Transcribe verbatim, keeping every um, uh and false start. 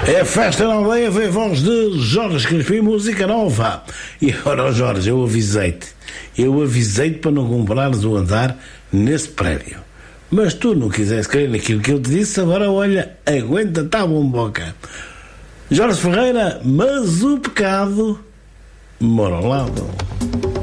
É festa na aldeia, vem voz de Jorge Crispim, música nova. E agora, Jorge, eu avisei-te. Eu avisei-te para não comprares o andar nesse prédio. Mas tu não quiseste crer naquilo que eu te disse, agora olha, aguenta-te à bomboca. Jorge Ferreira, mas o pecado mora ao lado.